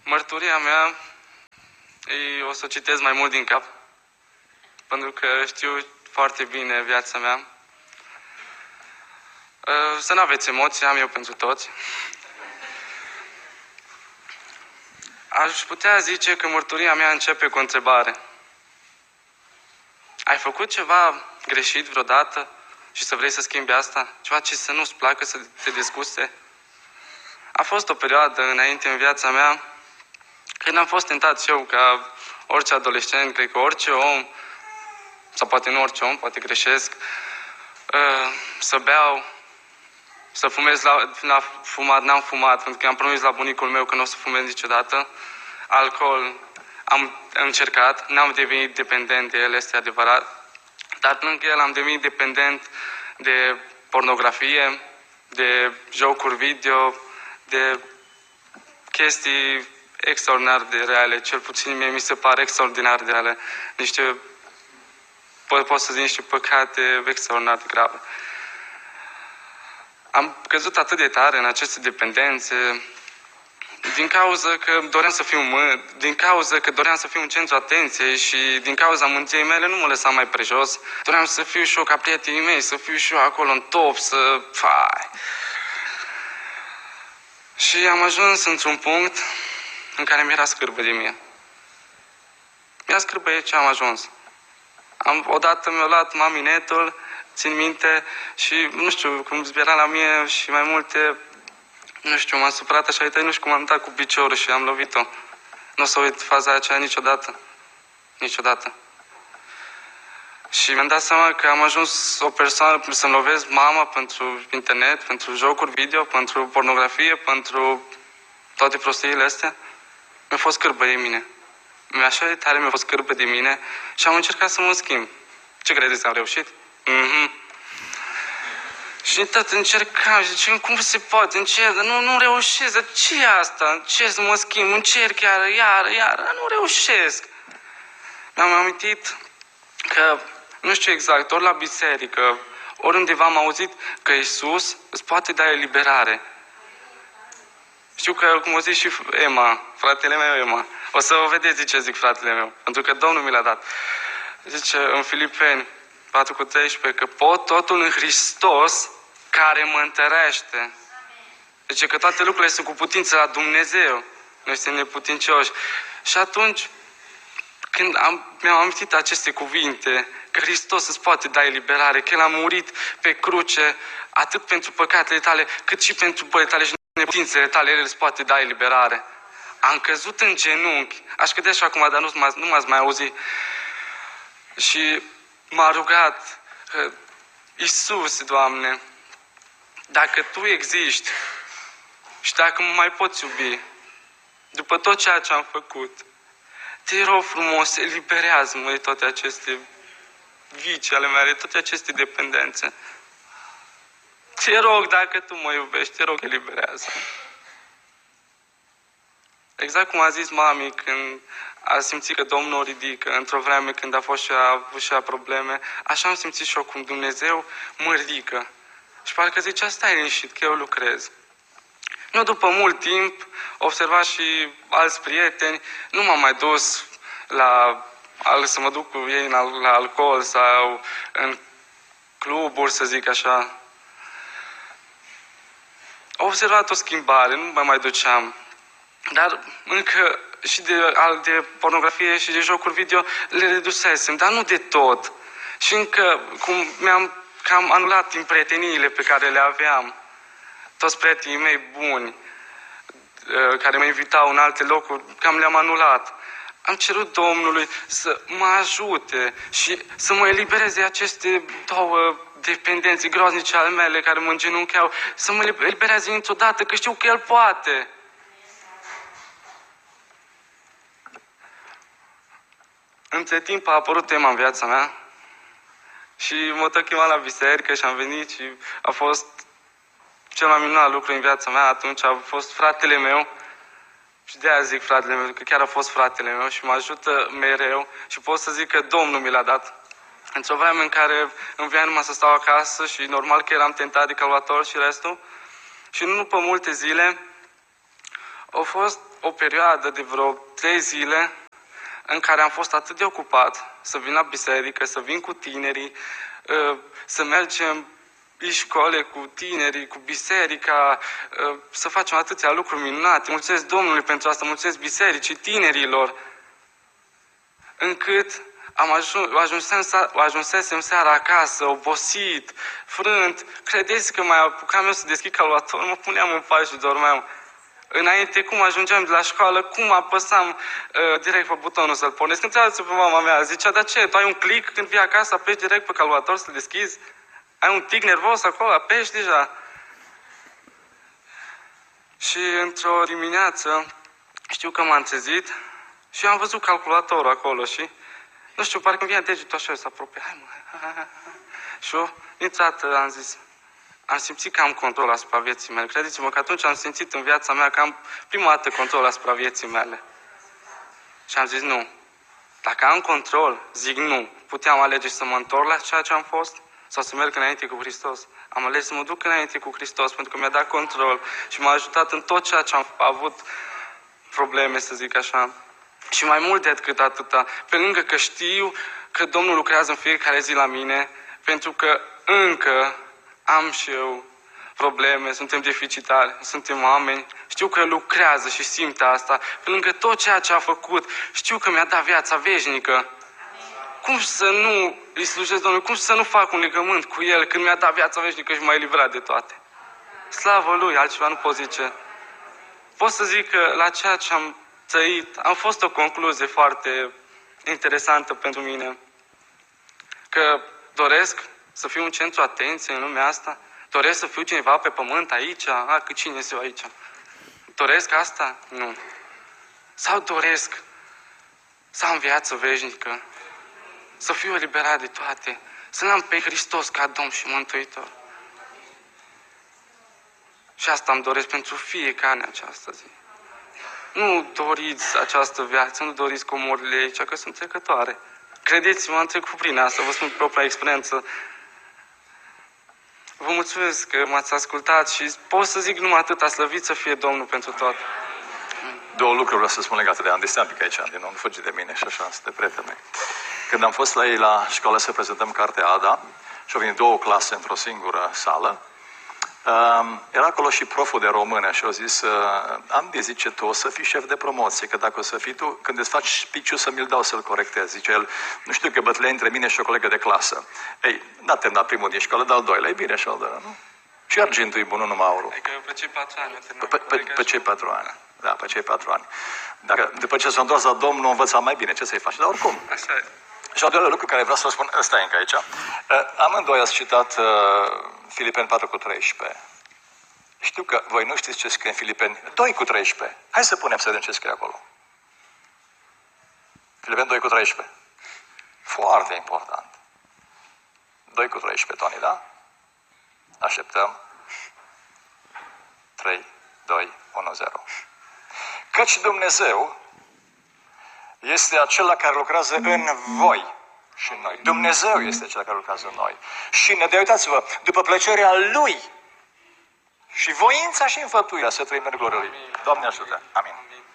Mărturia mea, o să o citesc mai mult din cap, pentru că știu foarte bine viața mea. Să nu aveți emoții, am eu pentru toți. Aș putea zice că mărturia mea începe cu o întrebare. Ai făcut ceva greșit vreodată și să vrei să schimbi asta? Ceva ce să nu-ți placă, să te disguste? A fost o perioadă înainte în viața mea când am fost tentat și eu, ca orice adolescent, cred că orice om, sau poate nu orice om, poate greșesc, să beau, să fumez. La fumat n-am fumat, pentru că am promis la bunicul meu că nu o să fumez niciodată. Alcool am încercat, n-am devenit dependent de el, este adevărat, dar lângă el am devenit dependent de pornografie, de jocuri video, de chestii extraordinar de reale, cel puțin mie mi se pare extraordinar de reale, pot să zic niște păcate extraordinar de grave. Am căzut atât de tare în aceste dependențe din cauza că doream să fiu din cauza că doream să fiu în centru atenției și din cauza mândriei mele nu mă lăsam mai prejos. Doream să fiu și eu ca prietenii mei, să fiu și eu acolo în top, Și am ajuns într-un punct în care mi-era scârbă de mine. Mi-era scârbă de ce am ajuns. Odată mi-a luat mami netul, țin minte, și nu știu, cum era la mine și mai multe, nu știu, m-am supărat așa, nu știu cum am dat cu piciorul și am lovit-o. Nu o să uit faza aceea niciodată. Niciodată. Și mi-am dat seama că am ajuns o persoană să-mi lovesc mama pentru internet, pentru jocuri video, pentru pornografie, pentru toate prostiile astea. Mi-a fost scârbă de mine. Așa de tare mi-a fost scârbă de mine și am încercat să mă schimb. Ce credeți, am reușit? Și tot încercam și zicem, cum se poate, încerc, nu reușesc, dar ce e asta? Încerc să mă schimb, încerc iar, nu reușesc. Mi-am amintit că, nu știu exact, ori la biserică, ori undeva am auzit că Iisus îți poate da eliberare. Știu că, cum o zic și Emma, fratele meu Emma, o să o vedeți ce zic fratele meu, pentru că Domnul mi l-a dat. Zice în Filipeni 4:13 că pot totul în Hristos care mă întărește. Deci că toate lucrurile sunt cu putință la Dumnezeu. Noi suntem neputincioși. Și atunci, când mi-am amintit aceste cuvinte, că Hristos îți poate da eliberare, că El a murit pe cruce, atât pentru păcatele tale, cât și pentru bolile tale și neputințele tale, El îți poate da eliberare. Am căzut în genunchi, aș cădea și acum, dar nu m-ați mai auzit. Și m-a rugat, Iisus, Doamne, dacă Tu existi și dacă mă mai poți iubi, după tot ceea ce am făcut, Te rog frumos, eliberează-mă de toate aceste vicii ale mele, de toate aceste dependențe. Te rog, dacă Tu mă iubești, Te rog, eliberează. Exact cum a zis mami când a simțit că Domnul o ridică, într-o vreme când a avut și ea probleme, așa am simțit și eu cum Dumnezeu mă ridică. Și parcă zicea, stai liniștit, că eu lucrez. Nu după mult timp, observa și alți prieteni, nu m-am mai dus să mă duc cu ei la alcool sau în cluburi, să zic așa. Au observat o schimbare, nu mai duceam. Dar încă și de pornografie și de jocuri video le redusesem, dar nu de tot. Și încă, cum am anulat din prieteniile pe care le aveam, toți prietenii mei buni, care mă invitau în alte locuri, cam le-am anulat. Am cerut Domnului să mă ajute și să mă elibereze aceste două dependențe groaznice ale mele care mă îngenuncheau, să mă elibereze dintr-o dată, că știu că El poate. Între timp a apărut Emma în viața mea și mă tot chema la biserică și am venit și a fost cel mai minunat lucru în viața mea. Atunci a fost fratele meu și de aia zic fratele meu, că chiar a fost fratele meu și mă ajută mereu și pot să zic că Domnul mi l-a dat. Într-o vreme în care îmi venea numai să stau acasă și normal că eram tentat de calvator și restul, și nu după multe zile, a fost o perioadă de vreo 3 zile în care am fost atât de ocupat să vin la biserică, să vin cu tinerii, să mergem în școle cu tinerii, cu biserica, să facem atâția lucruri minunate. Mulțumesc Domnului pentru asta, mulțumesc bisericii, tinerilor, încât ajunsesem seara acasă, obosit, frânt. Credeți că mai apucam eu să deschid calculatorul, mă puneam în pat și dormeam. Înainte, cum ajungeam de la școală, cum apăsam direct pe butonul să-l pornesc. Întrebați-o pe mama mea, zicea, dar ce, tu ai un click când vii acasă, apeși direct pe calculator să-l deschizi? Ai un tic nervos acolo, apeși deja. Și într-o dimineață, știu că m-am trezit și am văzut calculatorul acolo și, nu știu, parcă îmi vine degetul așa, să apropie. Hai mă, Și eu, dintr-o am zis, am simțit că am control asupra vieții mele. Credeți-mă că atunci am simțit în viața mea că am prima dată control asupra vieții mele. Și am zis nu. Dacă am control, zic nu. Puteam alege să mă întorc la ceea ce am fost sau să merg înainte cu Hristos. Am ales să mă duc înainte cu Hristos pentru că mi-a dat control și m-a ajutat în tot ceea ce am avut probleme, să zic așa. Și mai mult decât atâta, pe lângă că știu că Domnul lucrează în fiecare zi la mine, pentru că încă am și eu probleme, suntem deficitari, suntem oameni, știu că lucrează și simte asta, pe lângă tot ceea ce a făcut, știu că mi-a dat viața veșnică. Cum să nu îi slujesc Domnului, cum să nu fac un legământ cu El când mi-a dat viața veșnică și m-a eliberat de toate? Slavă Lui, altceva nu pot zice. Pot să zic că la ceea ce am trăit, am fost o concluzie foarte interesantă pentru mine. Că doresc să fiu un centru atenției în lumea asta, doresc să fiu cineva pe pământ aici, că cine este eu aici? Doresc asta? Nu. Sau doresc să am viață veșnică, să fiu eliberat de toate, să-L am pe Hristos ca Domn și Mântuitor. Și asta îmi doresc pentru fiecare în această zi. Nu doriți această viață, nu doriți comorile aici, că sunt trecătoare. Credeți-mă, am trecut prin asta, vă spun propria experiență. Vă mulțumesc că m-ați ascultat și pot să zic numai atâta, slăvit să fie Domnul pentru tot. Două lucruri vreau să spun legate de Andy, stai un pic aici, din nou, nu fugi de mine și așa, suntem prieteni. Când am fost la ei la școală să prezentăm cartea Ada și au venit 2 clase într-o singură sală, era acolo și proful de română și au zis, Andy, zice, tu o să fii șef de promoție, că dacă o să fii tu, când îți faci speech-ul să mi-l dau să-l corectez. Zice el, nu știu că bătălie între mine și o colegă de clasă. Ei, n-a terminat primul din școală, dar al doilea, e bine și al doilea, nu? Și argintul e bun, nu numai aurul. Adică pe cei 4 ani. Pe cei 4 ani. Da, pe cei 4 ani. Dacă după ce s-a întors la Domnul, învăța mai bine, ce să-i faci? Dar oricum. Așa e. Și al doilea lucru care vreau să-l spun, ăsta e încă aici. Amândoi ați citat Filipeni 4:13. Știu că voi nu știți ce scrie în Filipeni 2:13. Hai să punem să vedem ce scrie acolo. Filipeni 2:13. Foarte important. 2:13, Tony, da? Așteptăm. 3, 2, 1, 0. Căci Dumnezeu este acela care lucrează în voi și în noi. Dumnezeu este acela care lucrează în noi. Și ne dă, uitați-vă, după plăcerea Lui și voința și înfăptuirea să trăim în gloria Lui. Doamne ajută! Amin.